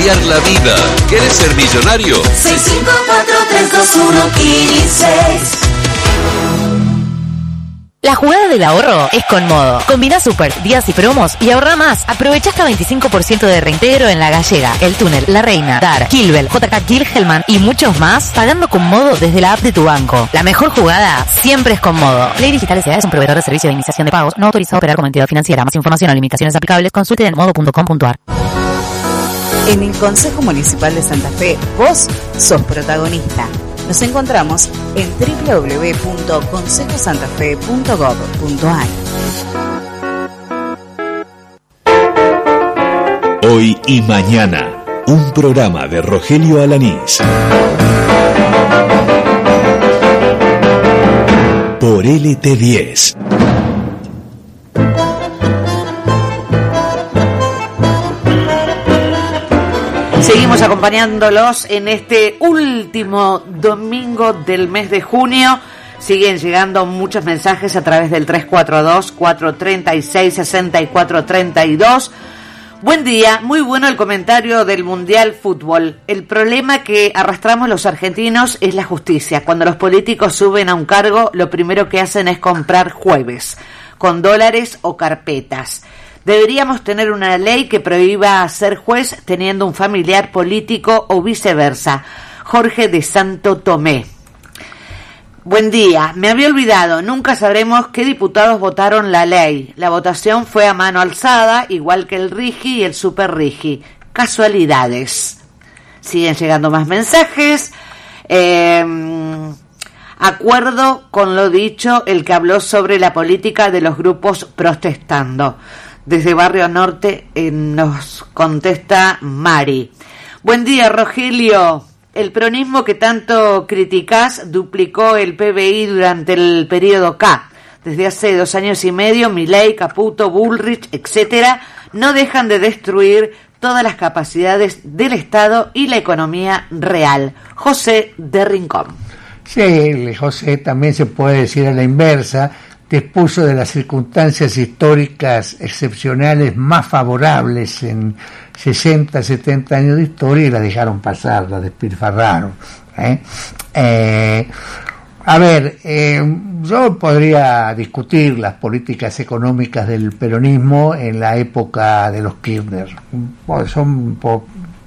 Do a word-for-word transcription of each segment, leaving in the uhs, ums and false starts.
La vida. ¿Querés ser millonario? seis cinco cuatro tres dos uno uno seis. La jugada del ahorro es con Modo. Combina super, días y promos y ahorra más. Aprovecha hasta veinticinco por ciento de reintegro en La Gallega, El Túnel, La Reina, Dar, Kilbel, J K Kilhelman y muchos más pagando con Modo desde la app de tu banco. La mejor jugada siempre es con Modo. Play Digital S A es un proveedor de servicio de iniciación de pagos no autorizado a operar como entidad financiera. Más información o limitaciones aplicables consulte en modo punto com punto a r. En el Consejo Municipal de Santa Fe, vos sos protagonista. Nos encontramos en doble u doble u doble u punto consejo santa fe punto gob punto a r. Hoy y mañana, un programa de Rogelio Alanís. Por L T diez. Seguimos acompañándolos en este último domingo del mes de junio. Siguen llegando muchos mensajes a través del tres cuatro dos, cuatro tres seis, seis cuatro tres dos. Buen día, muy bueno el comentario del Mundial Fútbol. El problema que arrastramos los argentinos es la justicia. Cuando los políticos suben a un cargo, lo primero que hacen es comprar jueves, con dólares o carpetas. Deberíamos tener una ley que prohíba ser juez teniendo un familiar político o viceversa. Jorge de Santo Tomé. Buen día, me había olvidado, nunca sabremos qué diputados votaron la ley. La votación fue a mano alzada, igual que el Rigi y el Super Rigi. Casualidades. Siguen llegando más mensajes. Eh, acuerdo con lo dicho, el que habló sobre la política de los grupos protestando. Desde Barrio Norte eh, nos contesta Mari. Buen día, Rogelio. El peronismo que tanto criticás duplicó el P B I durante el periodo K. Desde hace dos años y medio, Milei, Caputo, Bullrich, etcétera, no dejan de destruir todas las capacidades del Estado y la economía real. José de Rincón. Sí, José, también se puede decir a la inversa. Dispuso de las circunstancias históricas excepcionales más favorables en sesenta, setenta años de historia y la dejaron pasar, la despilfarraron. ¿eh? Eh, a ver, eh, yo podría discutir las políticas económicas del peronismo en la época de los Kirchner. Son po,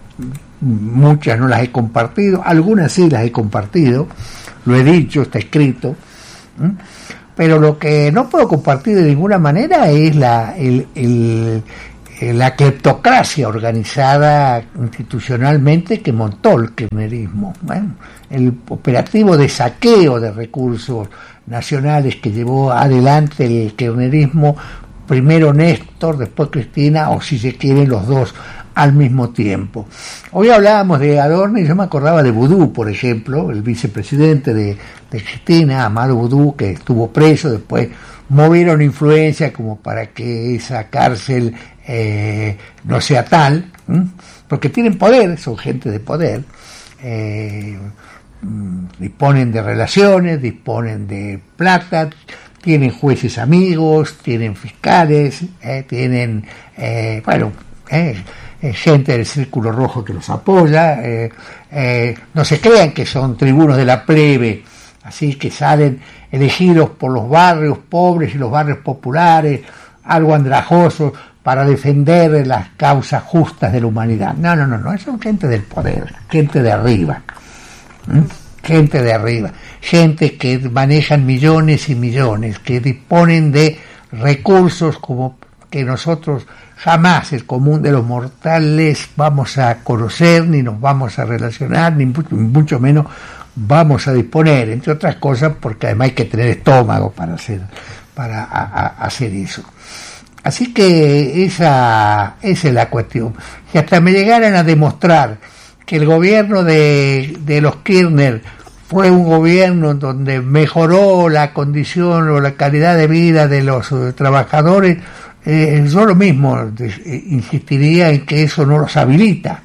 muchas no las he compartido, algunas sí las he compartido, lo he dicho, está escrito. ¿eh? Pero lo que no puedo compartir de ninguna manera es la el, el, la cleptocracia organizada institucionalmente que montó el kirchnerismo. Bueno, el operativo de saqueo de recursos nacionales que llevó adelante el kirchnerismo, primero Néstor, después Cristina, o si se quieren los dos al mismo tiempo. Hoy hablábamos de Adorno y yo me acordaba de Vudú, por ejemplo, el vicepresidente de, de Cristina, Amado Vudú, que estuvo preso, después movieron influencia como para que esa cárcel eh, no sea tal, ¿m? porque tienen poder, son gente de poder, eh, disponen de relaciones, disponen de plata, tienen jueces amigos, tienen fiscales, eh, tienen, eh, bueno, eh, gente del Círculo Rojo que los apoya, eh, eh, no se crean que son tribunos de la plebe, así que salen elegidos por los barrios pobres y los barrios populares, algo andrajosos, para defender las causas justas de la humanidad. No, no, no, no, son gente del poder, gente de arriba, ¿Mm? gente de arriba, gente que manejan millones y millones, que disponen de recursos como que nosotros jamás, el común de los mortales, vamos a conocer, ni nos vamos a relacionar, ni mucho, mucho menos vamos a disponer, entre otras cosas, porque además hay que tener estómago para hacer, para a, a hacer eso. Así que esa, esa es la cuestión. Si hasta me llegaran a demostrar que el gobierno de, de los Kirchner fue un gobierno donde mejoró la condición o la calidad de vida de los uh, trabajadores, Eh, yo lo mismo eh, insistiría en que eso no los habilita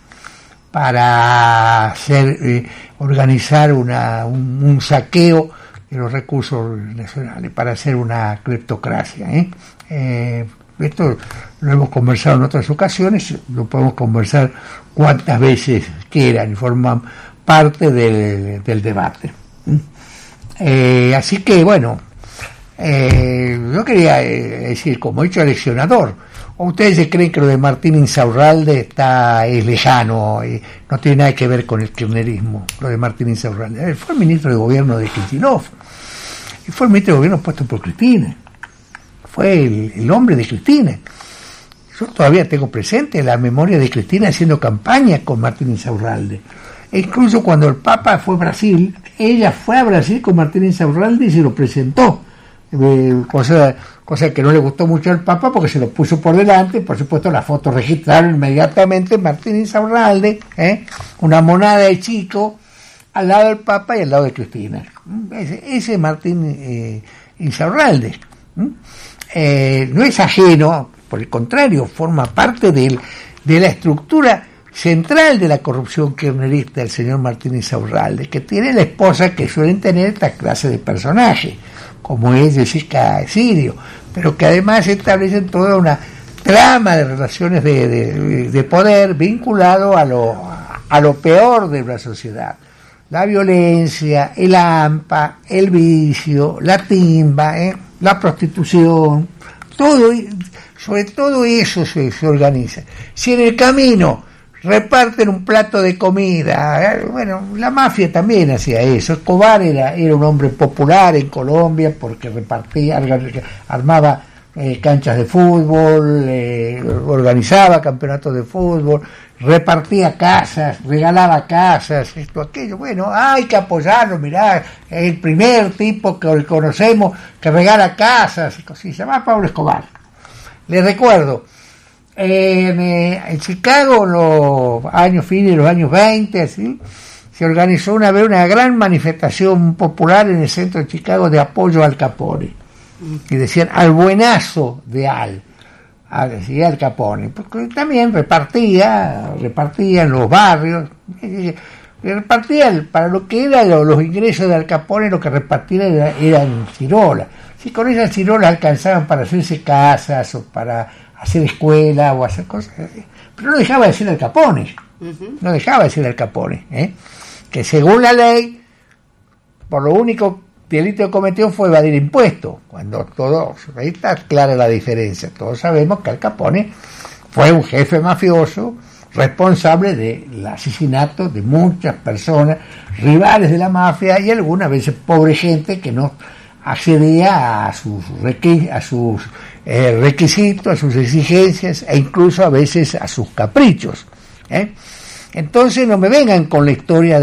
para hacer, eh, organizar una, un, un saqueo de los recursos nacionales, para hacer una cleptocracia. ¿eh? Eh, esto lo hemos conversado en otras ocasiones, lo podemos conversar cuantas veces quieran y forman parte del, del debate. Eh, así que, bueno, eh, yo quería eh, decir, como hecho leccionador, ¿o ustedes se creen que lo de Martín Insaurralde está es lejano, y no tiene nada que ver con el kirchnerismo? Lo de Martín Insaurralde, él fue el ministro de gobierno de Kicillof, y fue el ministro de gobierno puesto por Cristina, fue el, el hombre de Cristina. Yo todavía tengo presente la memoria de Cristina haciendo campaña con Martín Insaurralde. E incluso cuando el Papa fue a Brasil, ella fue a Brasil con Martín Insaurralde y se lo presentó. Eh, cosa, cosa que no le gustó mucho al Papa porque se lo puso por delante. Por supuesto, la foto registraron inmediatamente Martín Insaurralde, ¿eh? una monada de chico, al lado del Papa y al lado de Cristina. Ese, ese Martín eh, Insaurralde eh, no es ajeno. Por el contrario, forma parte del, de la estructura central de la corrupción kirchnerista del señor Martín Insaurralde, que tiene la esposa que suelen tener esta clase de personajes, como es Jessica Sirio, pero que además establecen toda una trama de relaciones de, de, de poder vinculado a lo, a lo peor de la sociedad. La violencia, el hampa, el vicio, la timba, ¿eh? la prostitución, todo. Sobre todo eso se, se organiza. Si en el camino reparten un plato de comida, eh, bueno, la mafia también hacía eso. Escobar era, era un hombre popular en Colombia porque repartía, armaba eh, canchas de fútbol, eh, organizaba campeonatos de fútbol, repartía casas, regalaba casas, esto, aquello. Bueno, hay que apoyarlo, mirá, es el primer tipo que conocemos que regala casas, y cosas. Se llama Pablo Escobar. Les recuerdo, en, eh, en Chicago, en los años fines de los años veinte, ¿sí? se organizó una vez una gran manifestación popular en el centro de Chicago de apoyo al Capone. Y decían al buenazo de Al, a decía Al Capone, porque también repartía, repartía en los barrios, repartía para lo que eran los, los ingresos de Al Capone, lo que repartía era, eran cirolas. Si con esas cirolas alcanzaban para hacerse casas o para hacer escuela o hacer cosas, pero no dejaba de ser Al Capone, uh-huh. no dejaba de ser Al Capone, ¿eh? que según la ley, por lo único delito que cometió fue evadir impuestos, cuando todos, ahí está clara la diferencia, todos sabemos que Al Capone fue un jefe mafioso responsable del asesinato de muchas personas, rivales de la mafia y algunas veces pobre gente que no accedía a sus, requ- a sus eh, requisitos, a sus exigencias e incluso a veces a sus caprichos. ¿eh? Entonces no me vengan con la historia